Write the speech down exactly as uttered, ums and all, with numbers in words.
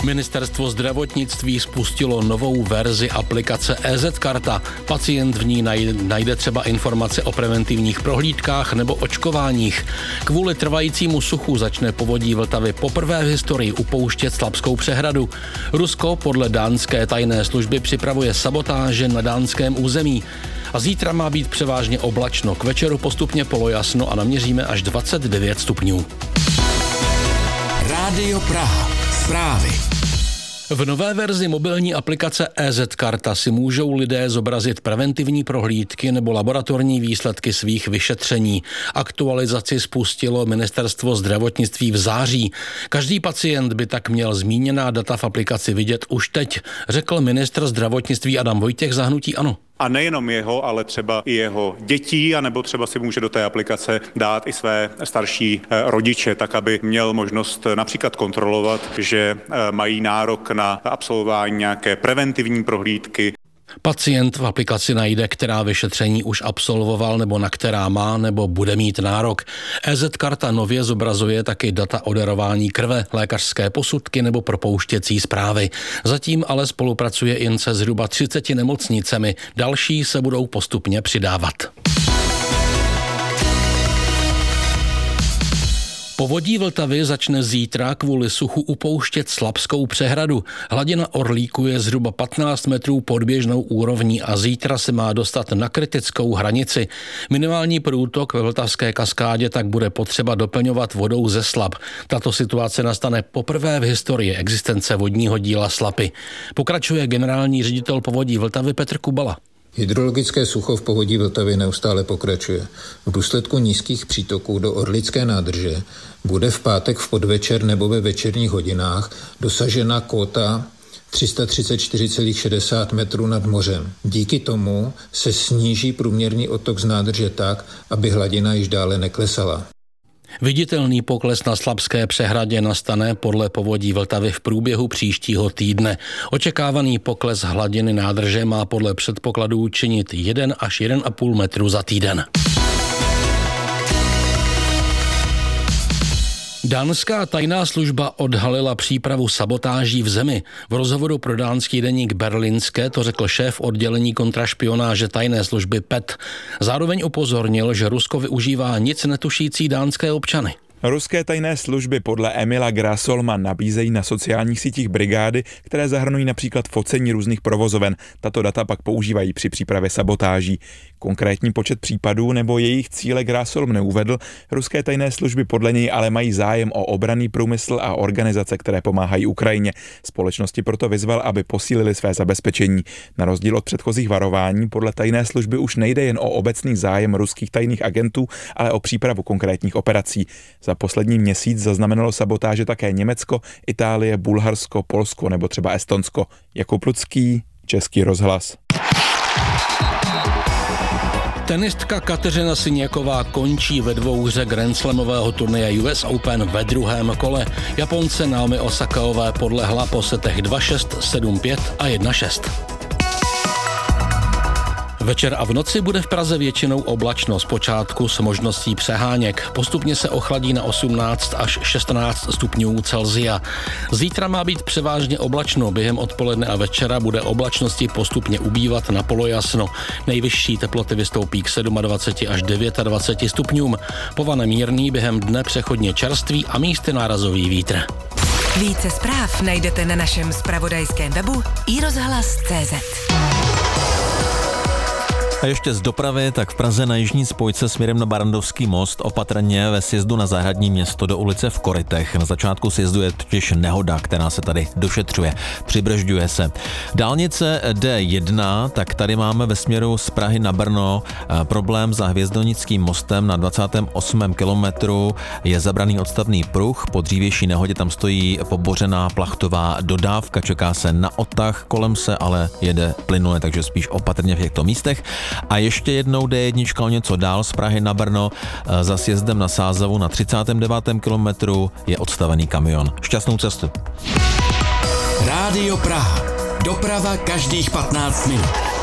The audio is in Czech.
Ministerstvo zdravotnictví spustilo novou verzi aplikace E Z karta. Pacient v ní najde třeba informace o preventivních prohlídkách nebo očkováních. Kvůli trvajícímu suchu začne povodí Vltavy poprvé v historii upouštět Slapskou přehradu. Rusko podle dánské tajné služby připravuje sabotáže na dánském území. A zítra má být převážně oblačno, k večeru postupně polojasno a naměříme až dvacet devět stupňů. Rádio Praha. Zprávy. V nové verzi mobilní aplikace E Z karta si můžou lidé zobrazit preventivní prohlídky nebo laboratorní výsledky svých vyšetření. Aktualizaci spustilo Ministerstvo zdravotnictví v září. Každý pacient by tak měl zmíněná data v aplikaci vidět už teď, řekl ministr zdravotnictví Adam Vojtěch za hnutí ANO. A nejenom jeho, ale třeba i jeho dětí, anebo třeba si může do té aplikace dát i své starší rodiče, tak aby měl možnost například kontrolovat, že mají nárok na absolvování nějaké preventivní prohlídky. Pacient v aplikaci najde, která vyšetření už absolvoval nebo na která má nebo bude mít nárok. E Z karta nově zobrazuje taky data o darování krve, lékařské posudky nebo propouštěcí zprávy. Zatím ale spolupracuje jen se zhruba třiceti nemocnicemi. Další se budou postupně přidávat. Povodí Vltavy začne zítra kvůli suchu upouštět Slapskou přehradu. Hladina Orlíku je zhruba patnáct metrů pod běžnou úrovní a zítra se má dostat na kritickou hranici. Minimální průtok ve Vltavské kaskádě tak bude potřeba doplňovat vodou ze Slap. Tato situace nastane poprvé v historii existence vodního díla Slapy. Pokračuje generální ředitel Povodí Vltavy Petr Kubala. Hydrologické sucho v povodí Vltavy neustále pokračuje. V důsledku nízkých přítoků do Orlické nádrže bude v pátek v podvečer nebo ve večerních hodinách dosažena kóta tři sta třicet čtyři celá šedesát metrů nad mořem. Díky tomu se sníží průměrný odtok z nádrže tak, aby hladina již dále neklesala. Viditelný pokles na Slapské přehradě nastane podle Povodí Vltavy v průběhu příštího týdne. Očekávaný pokles hladiny nádrže má podle předpokladů činit jeden až jeden a půl metru za týden. Dánská tajná služba odhalila přípravu sabotáží v zemi. V rozhovoru pro dánský deník Berlingske to řekl šéf oddělení kontrašpionáže tajné služby P E T. Zároveň upozornil, že Rusko využívá nic netušící dánské občany. Ruské tajné služby podle Emila Grasolma nabízejí na sociálních sítích brigády, které zahrnují například focení různých provozoven. Tato data pak používají při přípravě sabotáží. Konkrétní počet případů nebo jejich cíle Grasolm neuvedl. Ruské tajné služby podle něj ale mají zájem o obranný průmysl a organizace, které pomáhají Ukrajině. Společnosti proto vyzval, aby posílili své zabezpečení. Na rozdíl od předchozích varování podle tajné služby už nejde jen o obecný zájem ruských tajných agentů, ale o přípravu konkrétních operací. Za poslední měsíc zaznamenalo sabotáže také Německo, Itálie, Bulharsko, Polsko nebo třeba Estonsko. Jakub Lucký, Český rozhlas. Tenistka Kateřina Siněková končí ve dvouhře grandslamového turnaje U S Open ve druhém kole. Japonce Naomi Osakaové podlehla po setech dva šest, sedm pět a jedna šest. Večer a v noci bude v Praze většinou oblačno, zpočátku s možností přeháněk. Postupně se ochladí na osmnáct až šestnáct stupňů Celsia. Zítra má být převážně oblačno, během odpoledne a večera bude oblačnosti postupně ubývat na polojasno. Nejvyšší teploty vystoupí k dvacet sedm až dvacet devět stupňům. Povane mírný, během dne přechodně čerstvý a místy nárazový vítr. Více zpráv najdete na našem zpravodajském webu i rozhlas tečka cé zet. A ještě z dopravy, tak v Praze na jižní spojce směrem na Barrandovský most opatrně ve sjezdu na Zahradní Město do ulice v Korytech. Na začátku sjezdu je totiž nehoda, která se tady došetřuje. Přibržďuje se. Dálnice D jedna, tak tady máme ve směru z Prahy na Brno problém za Hvězdonickým mostem na dvacátém osmém kilometru. Je zabraný odstavný pruh, po dřívější nehodě tam stojí pobořená plachtová dodávka, čeká se na odtah, kolem se ale jede plynule, takže spíš opatrně v těchto místech. A ještě jednou D jedna o něco dál z Prahy na Brno za sjezdem na Sázavu na třicátém devátém kilometru je odstavený kamion. Šťastnou cestu. Rádio Praha. Doprava každých patnáct minut.